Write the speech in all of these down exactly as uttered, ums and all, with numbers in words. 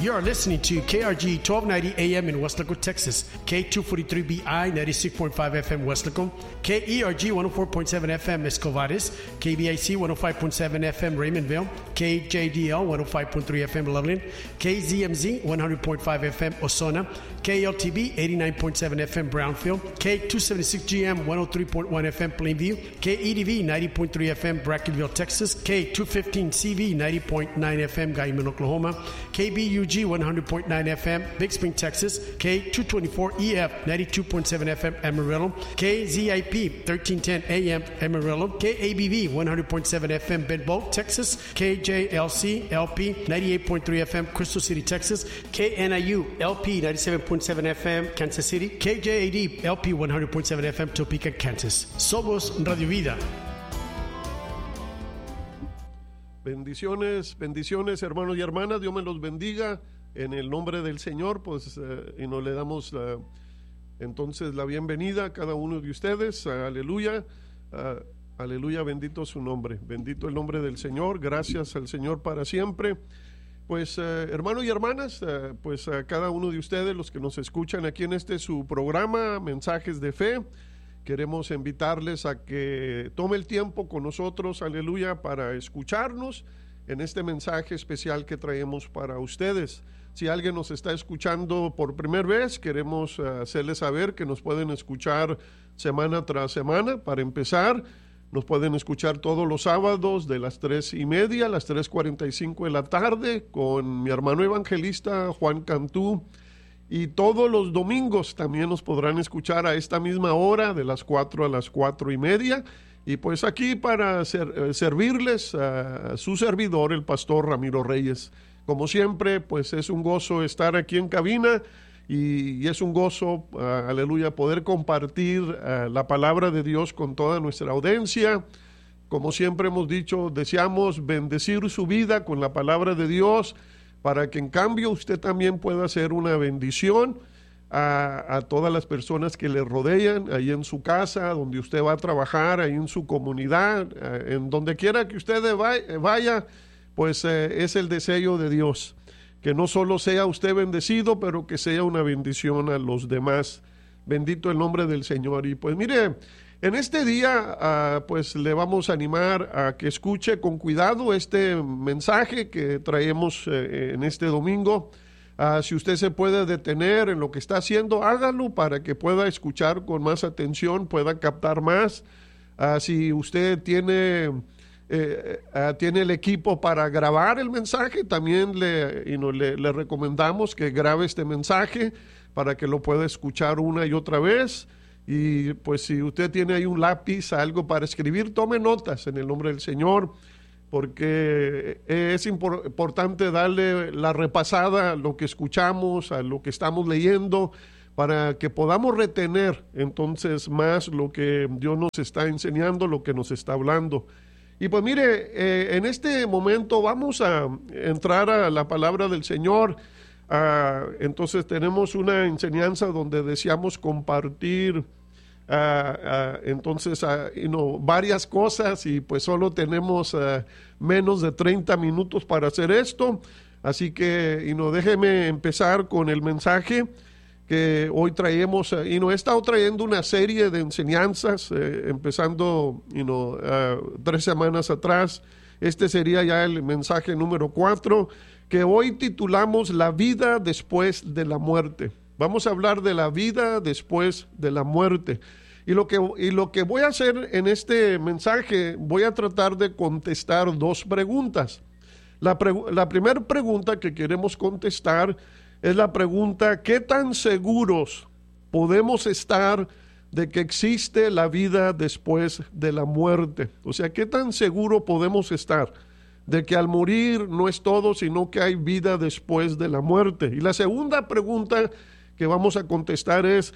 You are listening to K R G twelve ninety A M in Westlaco, Texas, K two forty-three B I ninety-six point five F M Westlaco, K E R G one oh four point seven F M Escovares, K B I C one oh five point seven F M Raymondville, K J D L one oh five point three F M Loveland, K Z M Z one hundred point five F M Osona, K L T B eighty-nine point seven F M Brownfield, K two seventy-six G M one oh three point one F M Plainview, K E D V ninety point three F M Brackenville, Texas, K two fifteen C V ninety point nine F M Guyman, Oklahoma, K B U G one hundred point nine F M Big Spring, Texas, K two twenty-four E F ninety-two point seven F M Amarillo, K Z I P thirteen ten A M Amarillo, K A B V one hundred point seven F M Bedboe, Texas, K J L C L P ninety-eight point three F M Crystal City, Texas, K N I U L P ninety-seven point seven F M Kansas City, K J A D L P one hundred point seven F M Topeka, Kansas. Somos Radio Vida. Bendiciones, bendiciones, hermanos y hermanas. Dios me los bendiga en el nombre del Señor, pues, uh, y nos le damos uh, entonces la bienvenida a cada uno de ustedes. Uh, aleluya, uh, aleluya, bendito su nombre, bendito el nombre del Señor. Gracias al Señor para siempre. Pues, uh, hermanos y hermanas, uh, pues a cada uno de ustedes, los que nos escuchan aquí en este su programa, Mensajes de Fe, queremos invitarles a que tome el tiempo con nosotros, aleluya, para escucharnos en este mensaje especial que traemos para ustedes. Si alguien nos está escuchando por primera vez, queremos uh, hacerles saber que nos pueden escuchar semana tras semana. Para empezar, nos pueden escuchar todos los sábados de las tres y media a las tres cuarenta y cinco de la tarde con mi hermano evangelista Juan Cantú. Y todos los domingos también nos podrán escuchar a esta misma hora, de las cuatro a las cuatro y media. Y pues aquí para ser, eh, servirles a, a su servidor, el pastor Ramiro Reyes. Como siempre, pues es un gozo estar aquí en cabina y, y es un gozo, uh, aleluya, poder compartir uh, la palabra de Dios con toda nuestra audiencia. Como siempre hemos dicho, deseamos bendecir su vida con la palabra de Dios para que en cambio usted también pueda hacer una bendición A, a todas las personas que le rodean, ahí en su casa, donde usted va a trabajar, ahí en su comunidad, en donde quiera que usted vaya, pues eh, es el deseo de Dios, que no solo sea usted bendecido, pero que sea una bendición a los demás. Bendito el nombre del Señor. Y pues mire, en este día, uh, pues le vamos a animar a que escuche con cuidado este mensaje que traemos eh, en este domingo. Uh, si usted se puede detener en lo que está haciendo, hágalo para que pueda escuchar con más atención, pueda captar más. Uh, si usted tiene, eh, uh, tiene el equipo para grabar el mensaje, también le, you know, le, le recomendamos que grabe este mensaje para que lo pueda escuchar una y otra vez. Y pues si usted tiene ahí un lápiz, algo para escribir, tome notas en el nombre del Señor, porque es importante darle la repasada a lo que escuchamos, a lo que estamos leyendo, para que podamos retener entonces más lo que Dios nos está enseñando, lo que nos está hablando. Y pues mire, eh, en este momento vamos a entrar a la palabra del Señor. Uh, entonces tenemos una enseñanza donde deseamos compartir Uh, uh, entonces uh, you know, varias cosas, y pues solo tenemos uh, menos de treinta minutos para hacer esto, así que you know, déjeme empezar con el mensaje que hoy traemos. Uh, y no he estado trayendo una serie de enseñanzas eh, empezando you know, uh, tres semanas atrás. Este sería ya el mensaje número cuatro, que hoy titulamos La vida después de la muerte. Vamos a hablar de la vida después de la muerte. Y lo que, y lo que voy a hacer en este mensaje, voy a tratar de contestar dos preguntas. La, pre, la primera pregunta que queremos contestar es la pregunta: ¿qué tan seguros podemos estar de que existe la vida después de la muerte? O sea, ¿qué tan seguro podemos estar de que al morir no es todo, sino que hay vida después de la muerte? Y la segunda pregunta que vamos a contestar es,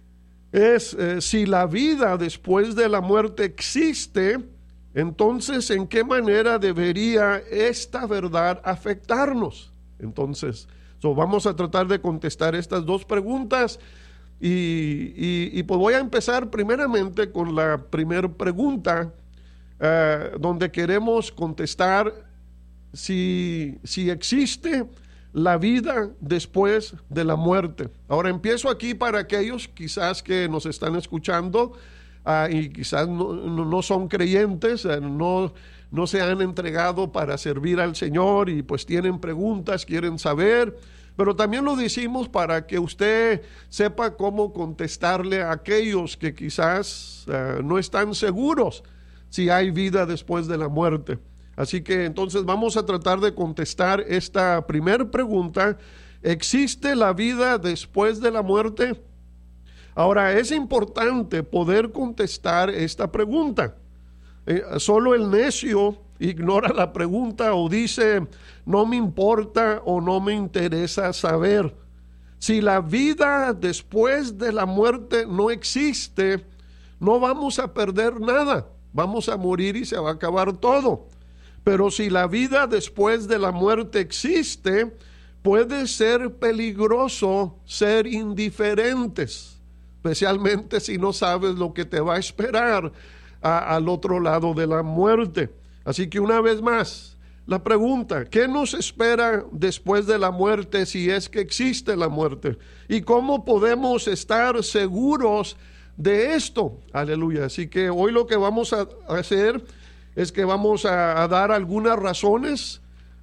es eh, si la vida después de la muerte existe, entonces ¿en qué manera debería esta verdad afectarnos? Entonces, so vamos a tratar de contestar estas dos preguntas y, y, y pues voy a empezar primeramente con la primera pregunta, uh, donde queremos contestar si, si existe la vida después de la muerte. Ahora empiezo aquí para aquellos quizás que nos están escuchando uh, y quizás no, no, no son creyentes, uh, no, no se han entregado para servir al Señor y pues tienen preguntas, quieren saber, pero también lo decimos para que usted sepa cómo contestarle a aquellos que quizás uh, no están seguros si hay vida después de la muerte. Así que entonces vamos a tratar de contestar esta primera pregunta. ¿Existe la vida después de la muerte? Ahora, es importante poder contestar esta pregunta. Eh, solo el necio ignora la pregunta o dice, no me importa o no me interesa saber. Si la vida después de la muerte no existe, no vamos a perder nada. Vamos a morir y se va a acabar todo. Pero si la vida después de la muerte existe, puede ser peligroso ser indiferentes, especialmente si no sabes lo que te va a esperar a, al otro lado de la muerte. Así que una vez más, la pregunta, ¿qué nos espera después de la muerte si es que existe la muerte? ¿Y cómo podemos estar seguros de esto? Aleluya. Así que hoy lo que vamos a hacer es que vamos a, a dar algunas razones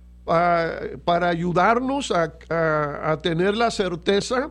uh, para ayudarnos a, a, a tener la certeza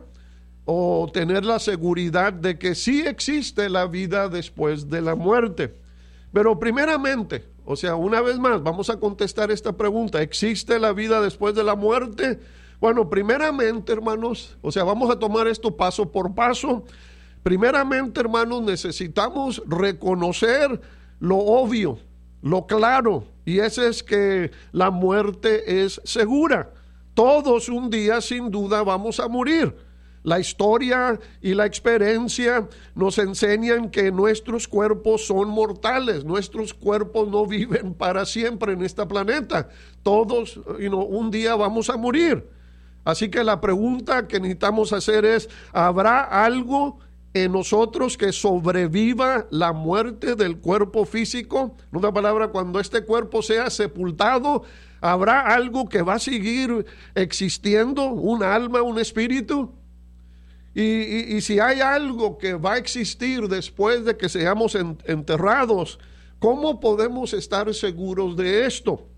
o tener la seguridad de que sí existe la vida después de la muerte. Pero primeramente, o sea, una vez más, vamos a contestar esta pregunta. ¿Existe la vida después de la muerte? Bueno, primeramente, hermanos, o sea, vamos a tomar esto paso por paso. Primeramente, hermanos, necesitamos reconocer lo obvio, lo claro, y ese es que la muerte es segura. Todos un día sin duda vamos a morir. La historia y la experiencia nos enseñan que nuestros cuerpos son mortales, nuestros cuerpos no viven para siempre en este planeta. Todos, you know, un día vamos a morir. Así que la pregunta que necesitamos hacer es, ¿habrá algo en nosotros que sobreviva la muerte del cuerpo físico? En otra palabra, cuando este cuerpo sea sepultado, ¿habrá algo que va a seguir existiendo? ¿Un alma, un espíritu? Y, y, y si hay algo que va a existir después de que seamos en, enterrados, ¿cómo podemos estar seguros de esto?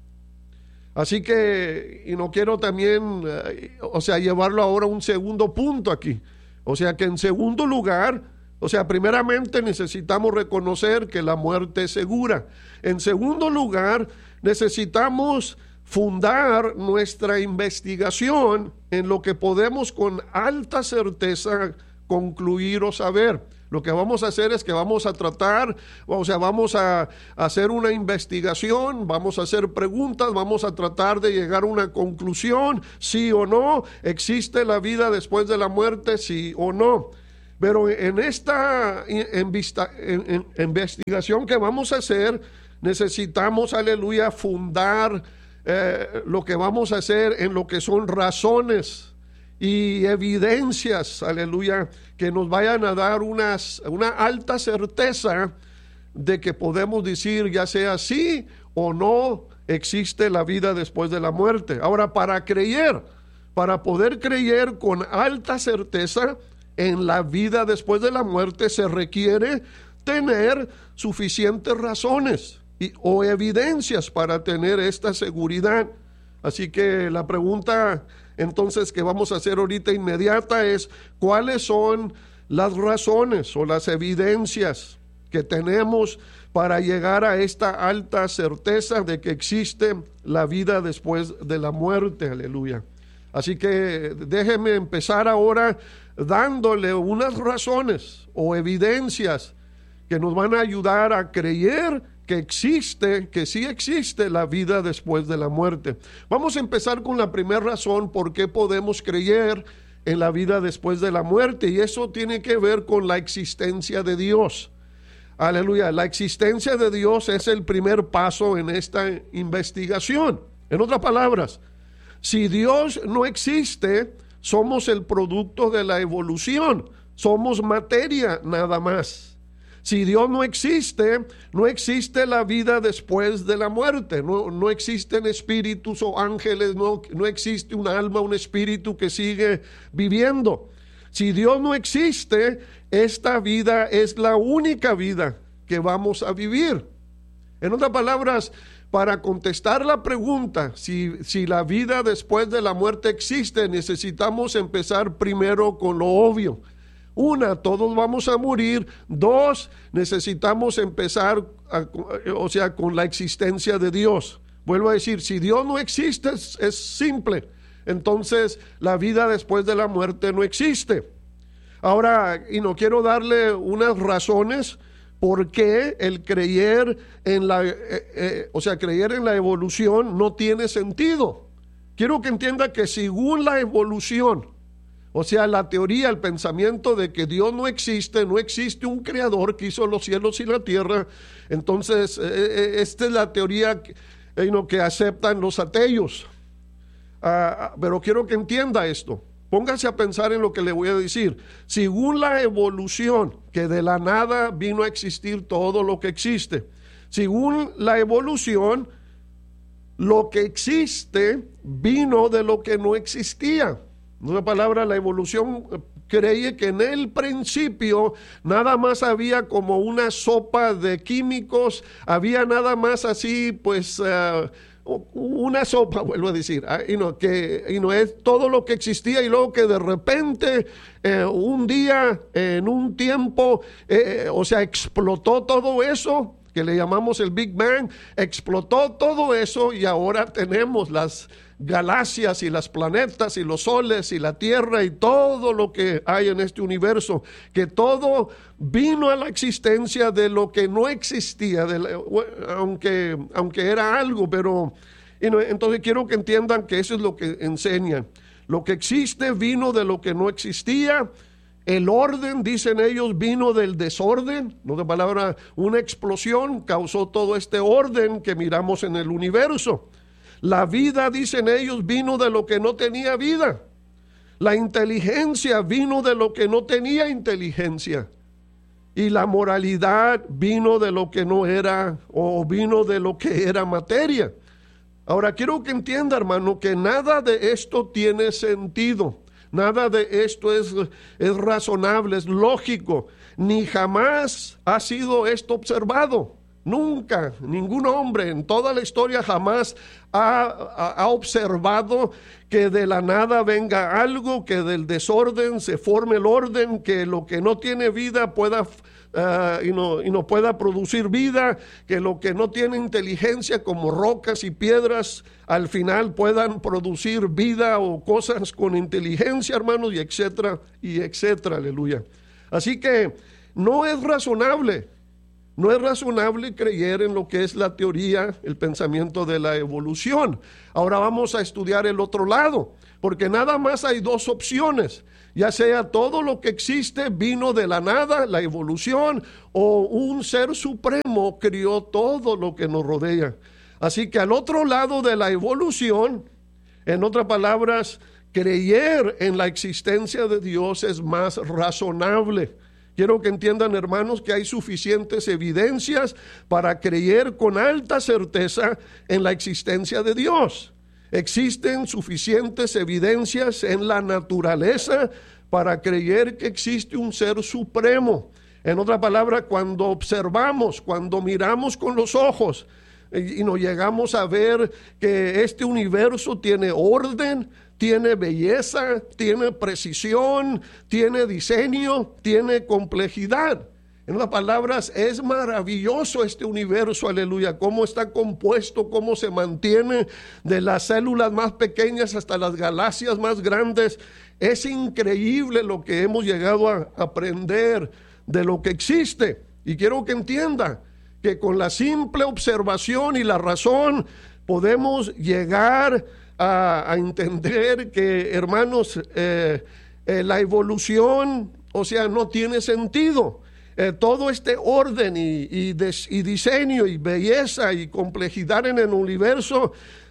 Así que, y no quiero también, eh, o sea, llevarlo ahora a un segundo punto aquí. O sea que en segundo lugar, o sea, primeramente necesitamos reconocer que la muerte es segura. En segundo lugar, necesitamos fundar nuestra investigación en lo que podemos con alta certeza concluir o saber. Lo que vamos a hacer es que vamos a tratar, o sea, vamos a hacer una investigación, vamos a hacer preguntas, vamos a tratar de llegar a una conclusión, sí o no, existe la vida después de la muerte, sí o no. Pero en esta en vista, en, en, investigación que vamos a hacer, necesitamos, aleluya, fundar eh, lo que vamos a hacer en lo que son razones y evidencias, aleluya, que nos vayan a dar unas, una alta certeza de que podemos decir ya sea sí o no existe la vida después de la muerte. Ahora, para creer, para poder creer con alta certeza en la vida después de la muerte, se requiere tener suficientes razones y, o evidencias para tener esta seguridad. Así que la pregunta entonces que vamos a hacer ahorita inmediata es, ¿cuáles son las razones o las evidencias que tenemos para llegar a esta alta certeza de que existe la vida después de la muerte? Aleluya. Así que déjeme empezar ahora dándole unas razones o evidencias que nos van a ayudar a creer que existe, que sí existe la vida después de la muerte. Vamos a empezar con la primera razón por qué podemos creer en la vida después de la muerte, y eso tiene que ver con la existencia de Dios. Aleluya, la existencia de Dios es el primer paso en esta investigación. En otras palabras, si Dios no existe, somos el producto de la evolución, somos materia nada más. Si Dios no existe, no existe la vida después de la muerte. No, no existen espíritus o ángeles, no, no existe un alma, un espíritu que sigue viviendo. Si Dios no existe, esta vida es la única vida que vamos a vivir. En otras palabras, para contestar la pregunta, si, si la vida después de la muerte existe, necesitamos empezar primero con lo obvio. Una, todos vamos a morir. Dos, necesitamos empezar, a, o sea, con la existencia de Dios. Vuelvo a decir, si Dios no existe, es, es simple. Entonces, la vida después de la muerte no existe. Ahora, y no quiero darle unas razones por qué el creer en la, eh, eh, o sea, creer en la evolución no tiene sentido. Quiero que entienda que según la evolución, o sea, la teoría, el pensamiento de que Dios no existe, no existe un creador que hizo los cielos y la tierra. Entonces, eh, esta es la teoría que, eh, no, que aceptan los ateos. Uh, pero quiero que entienda esto. Póngase a pensar en lo que le voy a decir. Según la evolución, que de la nada vino a existir todo lo que existe. Según la evolución, lo que existe vino de lo que no existía. En una palabra, la evolución cree que en el principio nada más había como una sopa de químicos, había nada más así, pues, uh, una sopa, vuelvo a decir, ¿eh? y, no, que, y no es todo lo que existía, y luego que de repente, eh, un día, en un tiempo, eh, o sea, explotó todo eso, que le llamamos el Big Bang, explotó todo eso, y ahora tenemos las galaxias y las planetas y los soles y la tierra y todo lo que hay en este universo, que todo vino a la existencia de lo que no existía, de la, aunque, aunque era algo, pero y no, entonces quiero que entiendan que eso es lo que enseñan. Lo que existe vino de lo que no existía. El orden, dicen ellos, vino del desorden. No de palabra, una explosión causó todo este orden que miramos en el universo. La vida, dicen ellos, vino de lo que no tenía vida. La inteligencia vino de lo que no tenía inteligencia. Y la moralidad vino de lo que no era, o vino de lo que era materia. Ahora, quiero que entienda, hermano, que nada de esto tiene sentido. Nada de esto es, es razonable, es lógico. Ni jamás ha sido esto observado. Nunca, ningún hombre en toda la historia jamás ha, ha, ha observado que de la nada venga algo, que del desorden se forme el orden, que lo que no tiene vida pueda uh, y, no, y no pueda producir vida, que lo que no tiene inteligencia como rocas y piedras al final puedan producir vida o cosas con inteligencia, hermanos, y etcétera, y etcétera, aleluya. Así que no es razonable. No es razonable creer en lo que es la teoría, el pensamiento de la evolución. Ahora vamos a estudiar el otro lado, porque nada más hay dos opciones, ya sea todo lo que existe vino de la nada, la evolución, o un ser supremo crió todo lo que nos rodea. Así que al otro lado de la evolución, en otras palabras, creer en la existencia de Dios es más razonable. Quiero que entiendan, hermanos, que hay suficientes evidencias para creer con alta certeza en la existencia de Dios. Existen suficientes evidencias en la naturaleza para creer que existe un ser supremo. En otra palabra, cuando observamos, cuando miramos con los ojos y nos llegamos a ver que este universo tiene orden, tiene belleza, tiene precisión, tiene diseño, tiene complejidad. En otras palabras, es maravilloso este universo, aleluya, cómo está compuesto, cómo se mantiene de las células más pequeñas hasta las galaxias más grandes. Es increíble lo que hemos llegado a aprender de lo que existe. Y quiero que entienda que con la simple observación y la razón podemos llegar A, a entender que, hermanos, eh, eh, la evolución, o sea, no tiene sentido. Eh, todo este orden y, y, des, y diseño y belleza y complejidad en el universo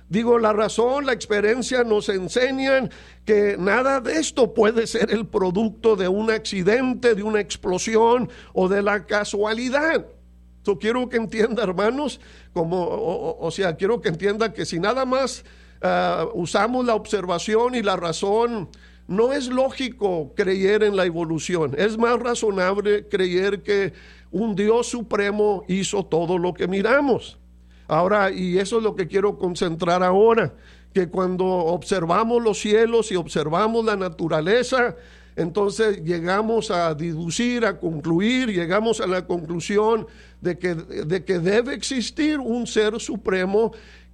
Digo, la razón, la experiencia nos enseñan que nada de esto puede ser el producto de un accidente, de una explosión o de la casualidad. So, quiero que entienda, hermanos, como, o, o sea, quiero que entienda que si nada más uh, usamos la observación y la razón, no es lógico creer en la evolución. Es más razonable creer que un Dios supremo hizo todo lo que miramos. Ahora, y eso es lo que quiero concentrar ahora, que cuando observamos los cielos y observamos la naturaleza, entonces llegamos a deducir, a concluir, llegamos a la conclusión de que, de que debe existir un ser supremo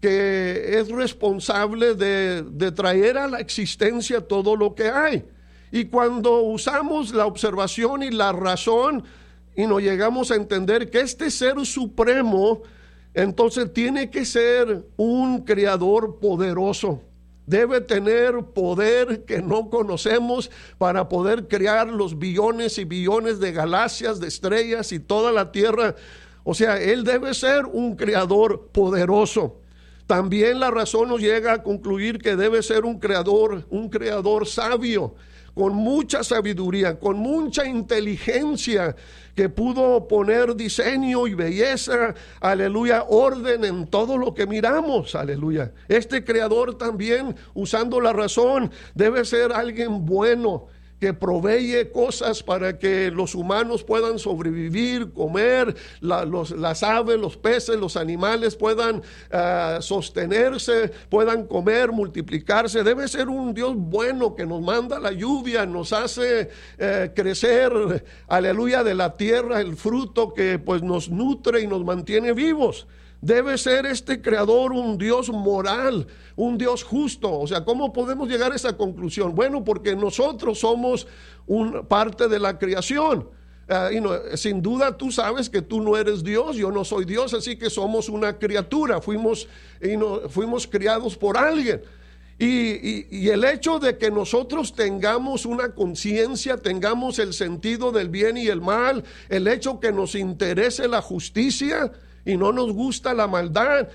que es responsable de, de traer a la existencia todo lo que hay. Y cuando usamos la observación y la razón y nos llegamos a entender que este ser supremo, entonces tiene que ser un creador poderoso. Debe tener poder que no conocemos para poder crear los billones y billones de galaxias, de estrellas y toda la tierra. O sea, Él debe ser un creador poderoso. También la razón nos llega a concluir que debe ser un creador, un creador sabio, con mucha sabiduría, con mucha inteligencia, que pudo poner diseño y belleza, aleluya, orden en todo lo que miramos, aleluya. Este creador también, usando la razón, debe ser alguien bueno, que provee cosas para que los humanos puedan sobrevivir, comer, la, los, las aves, los peces, los animales puedan uh, sostenerse, puedan comer, multiplicarse. Debe ser un Dios bueno que nos manda la lluvia, nos hace uh, crecer, aleluya, de la tierra el fruto que pues nos nutre y nos mantiene vivos. Debe ser este creador un Dios moral, un Dios justo. O sea, ¿cómo podemos llegar a esa conclusión? Bueno, porque nosotros somos una parte de la creación. Uh, y no, sin duda tú sabes que tú no eres Dios, yo no soy Dios, así que somos una criatura, fuimos, y no, fuimos criados por alguien. Y, y, y el hecho de que nosotros tengamos una conciencia, tengamos el sentido del bien y el mal, el hecho que nos interese la justicia y no nos gusta la maldad,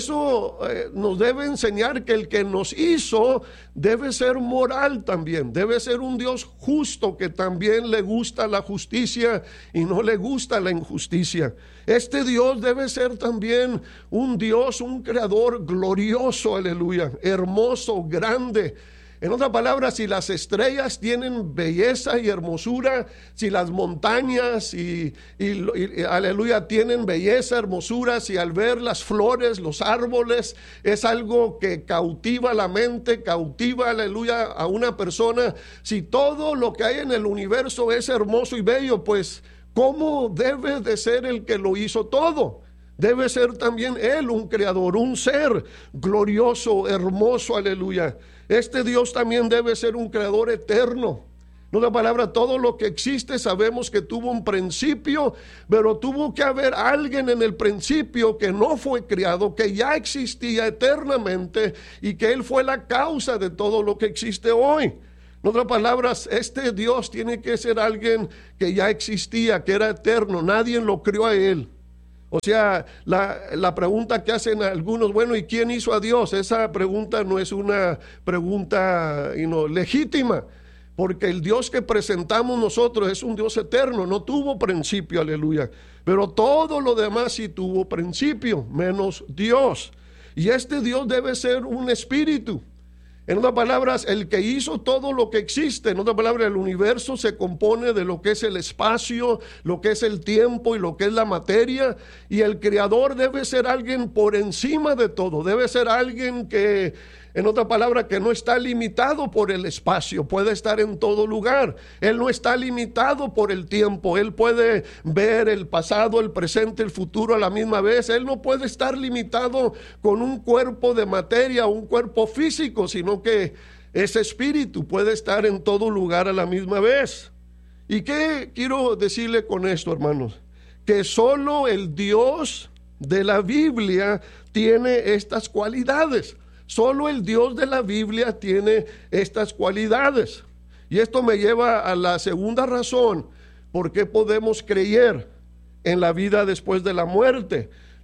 eso eh, nos debe enseñar que el que nos hizo debe ser moral también, debe ser un Dios justo que también le gusta la justicia y no le gusta la injusticia. Este Dios debe ser también un Dios, un creador glorioso, aleluya, hermoso, grande. En otras palabras, si las estrellas tienen belleza y hermosura, si las montañas y, y, y, aleluya, tienen belleza, hermosura, si al ver las flores, los árboles, es algo que cautiva la mente, cautiva, aleluya, a una persona, si todo lo que hay en el universo es hermoso y bello, pues, ¿cómo debe de ser el que lo hizo todo? Debe ser también Él un creador, un ser glorioso, hermoso, aleluya. Este Dios también debe ser un creador eterno. En otra palabra, todo lo que existe sabemos que tuvo un principio, pero tuvo que haber alguien en el principio que no fue creado, que ya existía eternamente y que Él fue la causa de todo lo que existe hoy. En otras palabras, este Dios tiene que ser alguien que ya existía, que era eterno, nadie lo creó a Él. O sea, la, la pregunta que hacen algunos, bueno, ¿y quién hizo a Dios? Esa pregunta no es una pregunta you know, legítima, porque el Dios que presentamos nosotros es un Dios eterno, no tuvo principio, aleluya. Pero todo lo demás sí tuvo principio, menos Dios. Y este Dios debe ser un espíritu. En otras palabras, el que hizo todo lo que existe, en otras palabras, el universo se compone de lo que es el espacio, lo que es el tiempo y lo que es la materia, y el creador debe ser alguien por encima de todo, debe ser alguien que, en otras palabras, que no está limitado por el espacio, puede estar en todo lugar. Él no está limitado por el tiempo, Él puede ver el pasado, el presente, el futuro a la misma vez. Él no puede estar limitado con un cuerpo de materia, un cuerpo físico, sino que ese espíritu puede estar en todo lugar a la misma vez. ¿Y qué quiero decirle con esto, hermanos? Que solo el Dios de la Biblia tiene estas cualidades. Solo el Dios de la Biblia tiene estas cualidades. Y esto me lleva a la segunda razón por qué podemos creer en la vida después de la muerte.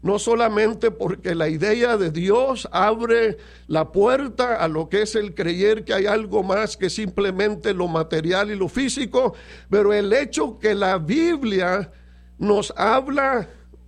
no solamente porque la idea de Dios abre la puerta a lo que es el creer que hay algo más que simplemente lo material y lo físico, pero el hecho que la Biblia nos habla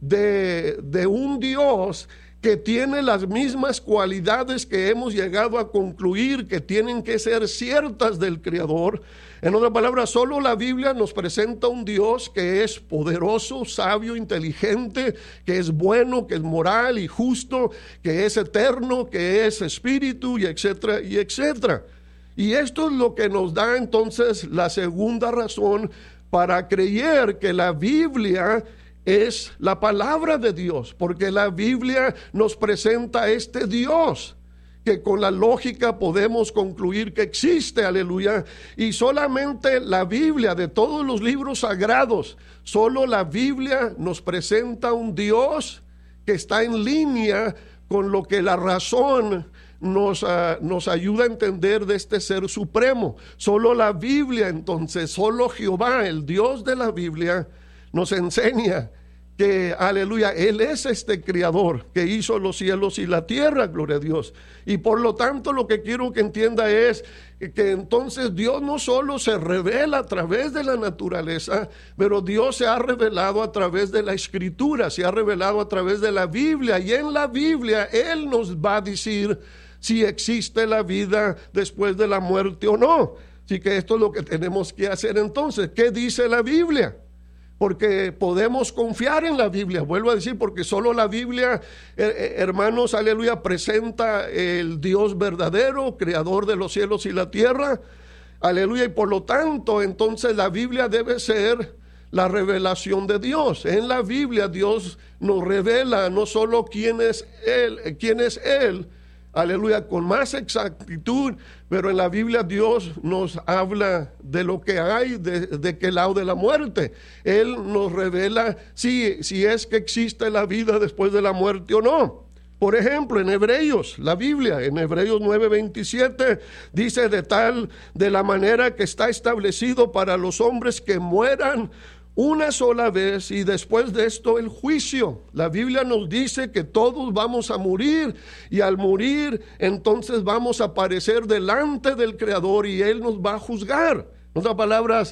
de, de un Dios que tiene las mismas cualidades que hemos llegado a concluir que tienen que ser ciertas del Creador. En otras palabras, solo la Biblia nos presenta un Dios que es poderoso, sabio, inteligente, que es bueno, que es moral y justo, que es eterno, que es espíritu, y etcétera, y etcétera. Y esto es lo que nos da entonces la segunda razón para creer que la Biblia es la palabra de Dios, porque la Biblia nos presenta a este Dios que con la lógica podemos concluir que existe, aleluya, y solamente la Biblia, de todos los libros sagrados, solo la Biblia nos presenta un Dios que está en línea con lo que la razón nos, uh, nos ayuda a entender de este ser supremo. Solo la Biblia, entonces, solo Jehová, el Dios de la Biblia, nos enseña que, aleluya, Él es este creador que hizo los cielos y la tierra, gloria a Dios. Y por lo tanto lo que quiero que entienda es que entonces Dios no solo se revela a través de la naturaleza, pero Dios se ha revelado a través de la Escritura, se ha revelado a través de la Biblia, y en la Biblia Él nos va a decir si existe la vida después de la muerte o no. Así que esto es lo que tenemos que hacer entonces. ¿Qué dice la Biblia? Porque podemos confiar en la Biblia, vuelvo a decir, porque solo la Biblia, eh, hermanos, aleluya, presenta el Dios verdadero, creador de los cielos y la tierra, aleluya, y por lo tanto, entonces la Biblia debe ser la revelación de Dios. En la Biblia Dios nos revela no solo quién es Él, quién es Él, aleluya, con más exactitud, pero en la Biblia Dios nos habla de lo que hay, de, de qué lado de la muerte. Él nos revela si, si es que existe la vida después de la muerte o no. Por ejemplo, en Hebreos, la Biblia, en Hebreos nueve veintisiete, dice de tal, de la manera que está establecido para los hombres que mueran una sola vez y después de esto el juicio. La Biblia nos dice que todos vamos a morir, y al morir entonces vamos a aparecer delante del Creador y Él nos va a juzgar. En otras palabras,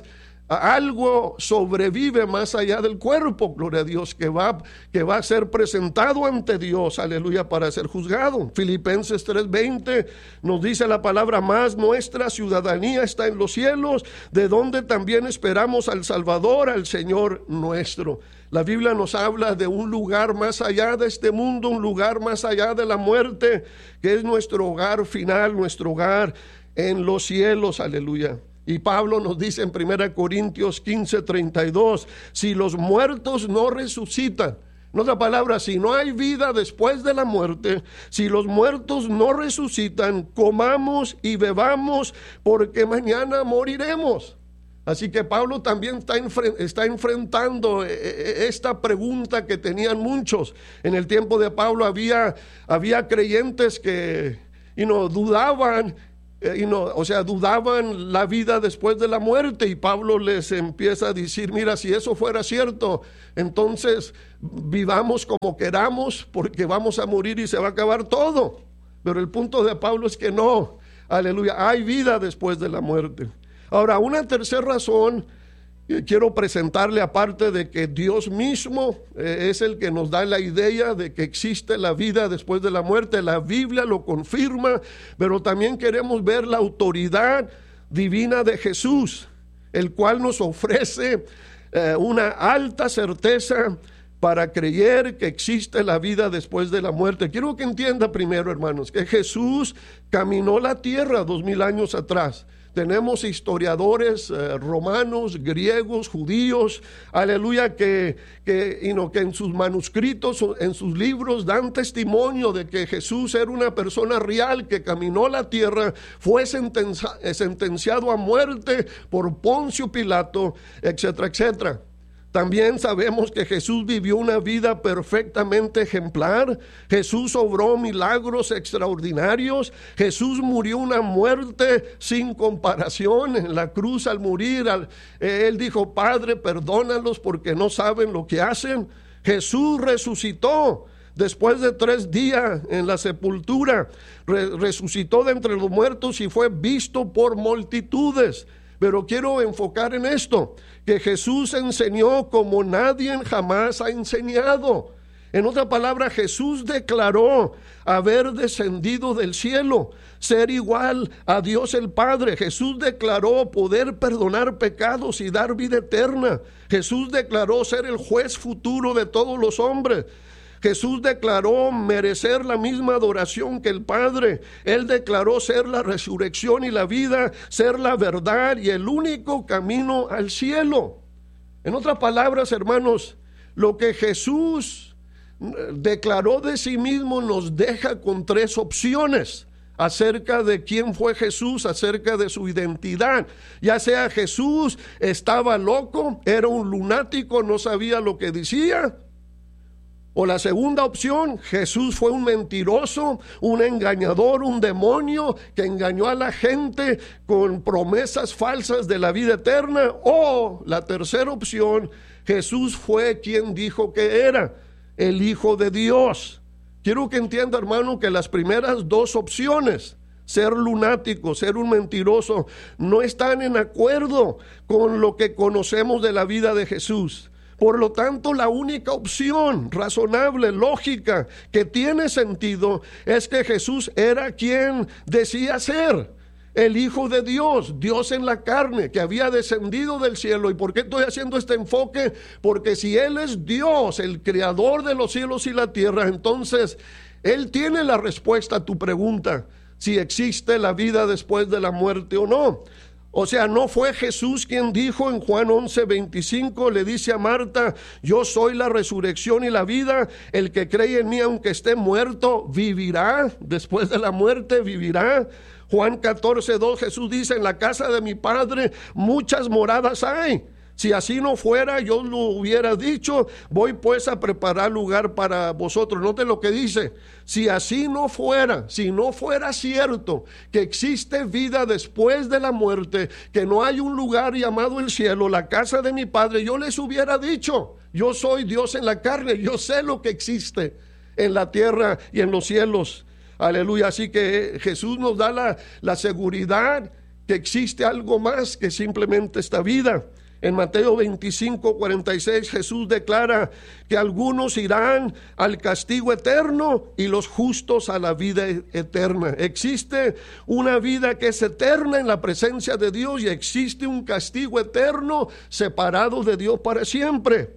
algo sobrevive más allá del cuerpo, gloria a Dios, que va, que va a ser presentado ante Dios, aleluya, para ser juzgado. Filipenses tres veinte nos dice la palabra: más nuestra ciudadanía está en los cielos, de donde también esperamos al Salvador, al Señor nuestro. La Biblia nos habla de un lugar más allá de este mundo, un lugar más allá de la muerte, que es nuestro hogar final, nuestro hogar en los cielos, aleluya. Y Pablo nos dice en primera Corintios quince treinta y dos, si los muertos no resucitan, en otras palabras, si no hay vida después de la muerte, si los muertos no resucitan, comamos y bebamos, porque mañana moriremos. Así que Pablo también está, enfre- está enfrentando esta pregunta que tenían muchos. En el tiempo de Pablo había, había creyentes que y no dudaban, y no, o sea, dudaban la vida después de la muerte, y Pablo les empieza a decir: mira, si eso fuera cierto, entonces vivamos como queramos, porque vamos a morir y se va a acabar todo. Pero el punto de Pablo es que no, aleluya, hay vida después de la muerte. Ahora, una tercera razón que quiero presentarle, aparte de que Dios mismo eh, es el que nos da la idea de que existe la vida después de la muerte, la Biblia lo confirma, pero también queremos ver la autoridad divina de Jesús, el cual nos ofrece eh, una alta certeza para creer que existe la vida después de la muerte. Quiero que entienda primero, hermanos, que Jesús caminó la tierra dos mil años atrás. Tenemos historiadores eh, romanos, griegos, judíos, aleluya, que, que, you know, que en sus manuscritos, en sus libros, dan testimonio de que Jesús era una persona real que caminó la tierra, fue sentencia, sentenciado a muerte por Poncio Pilato, etcétera, etcétera. También sabemos que Jesús vivió una vida perfectamente ejemplar. Jesús obró milagros extraordinarios. Jesús murió una muerte sin comparación. En la cruz, al morir, al, eh, Él dijo: Padre, perdónalos porque no saben lo que hacen. Jesús resucitó. después de tres días en la sepultura, re- resucitó de entre los muertos y fue visto por multitudes. Pero quiero enfocar en esto, que Jesús enseñó como nadie jamás ha enseñado. En otra palabra, Jesús declaró haber descendido del cielo, ser igual a Dios el Padre. Jesús declaró poder perdonar pecados y dar vida eterna. Jesús declaró ser el juez futuro de todos los hombres. Jesús declaró merecer la misma adoración que el Padre. Él declaró ser la resurrección y la vida, ser la verdad y el único camino al cielo. En otras palabras, hermanos, lo que Jesús declaró de sí mismo nos deja con tres opciones acerca de quién fue Jesús, acerca de su identidad. Ya sea Jesús estaba loco, era un lunático, no sabía lo que decía. O la segunda opción, Jesús fue un mentiroso, un engañador, un demonio que engañó a la gente con promesas falsas de la vida eterna. O la tercera opción, Jesús fue quien dijo que era, el Hijo de Dios. Quiero que entienda, hermano, que las primeras dos opciones, ser lunático, ser un mentiroso, no están en acuerdo con lo que conocemos de la vida de Jesús. Por lo tanto, la única opción razonable, lógica, que tiene sentido es que Jesús era quien decía ser, el Hijo de Dios, Dios en la carne, que había descendido del cielo. ¿Y por qué estoy haciendo este enfoque? Porque si Él es Dios, el creador de los cielos y la tierra, entonces Él tiene la respuesta a tu pregunta, si existe la vida después de la muerte o no. O sea, no fue Jesús quien dijo en Juan once veinticinco, le dice a Marta, yo soy la resurrección y la vida, el que cree en mí aunque esté muerto, vivirá, después de la muerte vivirá. Juan catorce dos, Jesús dice, en la casa de mi Padre muchas moradas hay. Si así no fuera, yo lo hubiera dicho, voy pues a preparar lugar para vosotros. Note lo que dice, si así no fuera, si no fuera cierto que existe vida después de la muerte, que no hay un lugar llamado el cielo, la casa de mi Padre, yo les hubiera dicho, yo soy Dios en la carne, yo sé lo que existe en la tierra y en los cielos. Aleluya, así que Jesús nos da la, la seguridad que existe algo más que simplemente esta vida. En Mateo veinticinco, cuarenta y seis, Jesús declara que algunos irán al castigo eterno y los justos a la vida eterna. Existe una vida que es eterna en la presencia de Dios y existe un castigo eterno separado de Dios para siempre.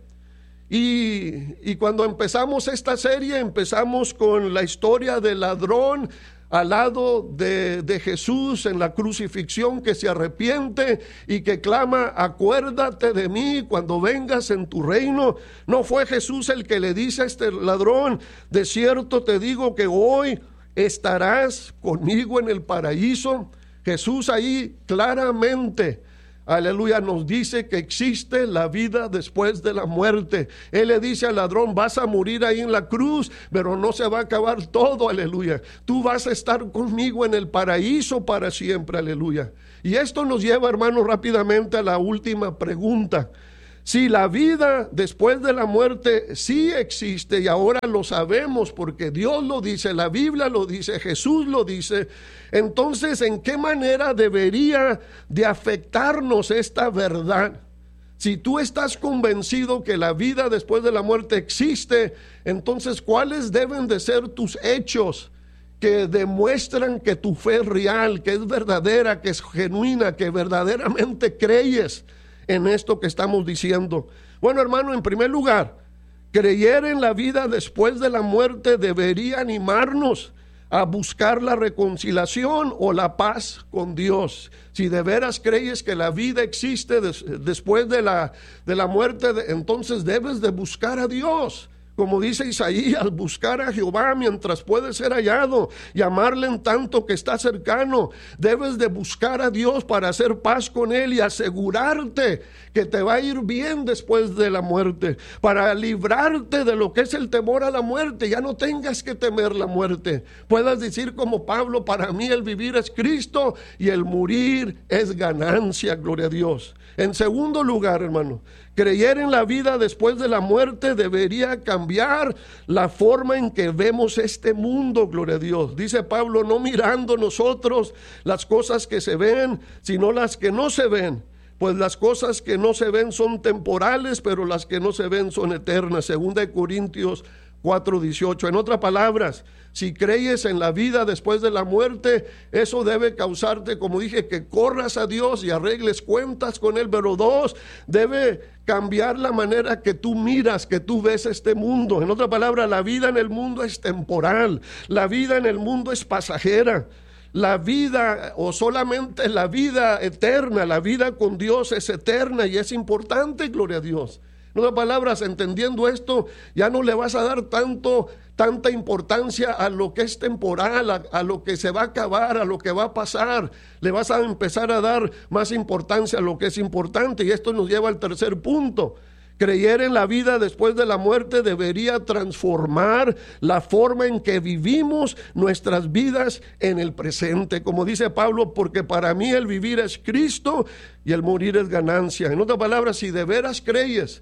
Y, y cuando empezamos esta serie, empezamos con la historia del ladrón al lado de, de Jesús en la crucifixión, que se arrepiente y que clama, acuérdate de mí cuando vengas en tu reino. No fue Jesús el que le dice a este ladrón, de cierto te digo que hoy estarás conmigo en el paraíso. Jesús ahí claramente, aleluya, nos dice que existe la vida después de la muerte. Él le dice al ladrón, vas a morir ahí en la cruz, pero no se va a acabar todo, aleluya. Tú vas a estar conmigo en el paraíso para siempre, aleluya. Y esto nos lleva, hermanos, rápidamente a la última pregunta. Si la vida después de la muerte sí existe, y ahora lo sabemos porque Dios lo dice, la Biblia lo dice, Jesús lo dice, entonces, ¿en qué manera debería de afectarnos esta verdad? Si tú estás convencido que la vida después de la muerte existe, entonces, ¿cuáles deben de ser tus hechos que demuestran que tu fe es real, que es verdadera, que es genuina, que verdaderamente creyes en esto que estamos diciendo? Bueno, hermano, en primer lugar, creer en la vida después de la muerte debería animarnos a buscar la reconciliación o la paz con Dios. Si de veras crees que la vida existe des, después de la, de la muerte, de, entonces debes de buscar a Dios. Como dice Isaías, buscar a Jehová mientras puede ser hallado, llamarle en tanto que está cercano. Debes de buscar a Dios para hacer paz con Él y asegurarte que te va a ir bien después de la muerte, para librarte de lo que es el temor a la muerte. Ya no tengas que temer la muerte. Puedas decir como Pablo, para mí el vivir es Cristo y el morir es ganancia, gloria a Dios. En segundo lugar, hermano, Creer en la vida después de la muerte debería cambiar la forma en que vemos este mundo, gloria a Dios. Dice Pablo, no mirando nosotros las cosas que se ven, sino las que no se ven. Pues las cosas que no se ven son temporales, pero las que no se ven son eternas. Segunda de Corintios cuatro dieciocho. En otras palabras, si crees en la vida después de la muerte, eso debe causarte, como dije, que corras a Dios y arregles cuentas con Él. Pero dos, debe cambiar la manera que tú miras, que tú ves este mundo. En otras palabras, la vida en el mundo es temporal, la vida en el mundo es pasajera. La vida, o solamente la vida eterna, la vida con Dios es eterna y es importante, gloria a Dios. En otras palabras, entendiendo esto, ya no le vas a dar tanto, tanta importancia a lo que es temporal, a, a lo que se va a acabar, a lo que va a pasar. Le vas a empezar a dar más importancia a lo que es importante. Y esto nos lleva al tercer punto. Creer en la vida después de la muerte debería transformar la forma en que vivimos nuestras vidas en el presente. Como dice Pablo, porque para mí el vivir es Cristo y el morir es ganancia. En otras palabras, si de veras crees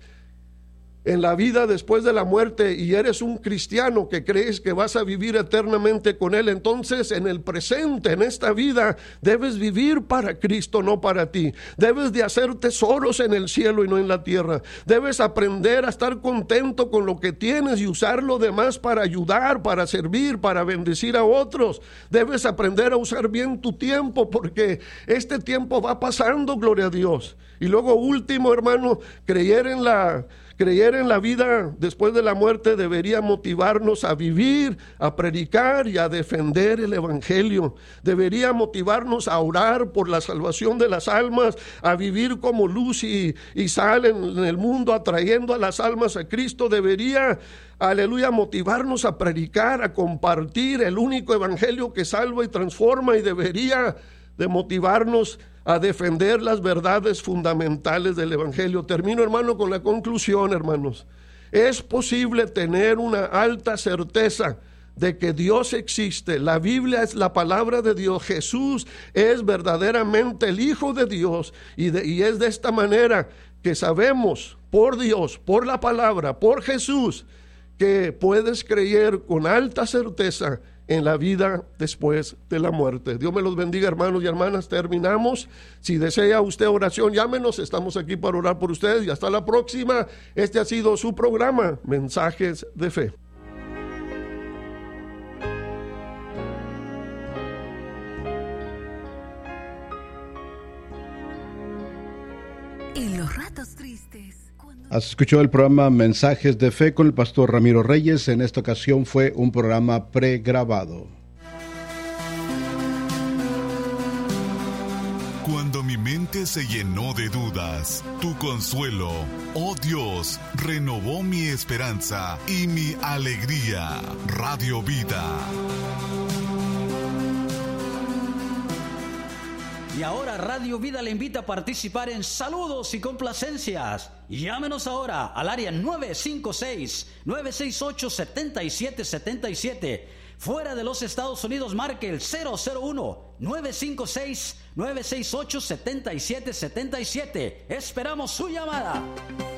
en la vida después de la muerte y eres un cristiano que crees que vas a vivir eternamente con Él, entonces en el presente, en esta vida, debes vivir para Cristo, no para ti. Debes de hacer tesoros en el cielo y no en la tierra. Debes aprender a estar contento con lo que tienes y usar lo demás para ayudar, para servir, para bendecir a otros. Debes aprender a usar bien tu tiempo, porque este tiempo va pasando, gloria a Dios. Y luego último, hermano, creer en la... Creer en la vida después de la muerte debería motivarnos a vivir, a predicar y a defender el evangelio. Debería motivarnos a orar por la salvación de las almas, a vivir como luz y, y sal en el mundo, atrayendo a las almas a Cristo. Debería, aleluya, motivarnos a predicar, a compartir el único evangelio que salva y transforma, y debería de motivarnos a defender las verdades fundamentales del evangelio. Termino, hermano, con la conclusión, hermanos. Es posible tener una alta certeza de que Dios existe. La Biblia es la palabra de Dios. Jesús es verdaderamente el Hijo de Dios, y, de, y es de esta manera que sabemos por Dios, por la palabra, por Jesús, que puedes creer con alta certeza en la vida después de la muerte. Dios me los bendiga, hermanos y hermanas. Terminamos. Si desea usted oración, llámenos. Estamos aquí para orar por ustedes, y hasta la próxima. Este ha sido su programa, Mensajes de Fe. En los ratos tristes. Has escuchado el programa Mensajes de Fe con el pastor Ramiro Reyes. En esta ocasión fue un programa pregrabado. Cuando mi mente se llenó de dudas, tu consuelo, oh Dios, renovó mi esperanza y mi alegría. Radio Vida. Y ahora Radio Vida le invita a participar en saludos y complacencias. Llámenos ahora al área nueve cinco seis, nueve seis ocho, siete siete siete siete. Fuera de los Estados Unidos, marque el cero cero uno, nueve cinco seis, nueve seis ocho, siete siete siete siete. Esperamos su llamada.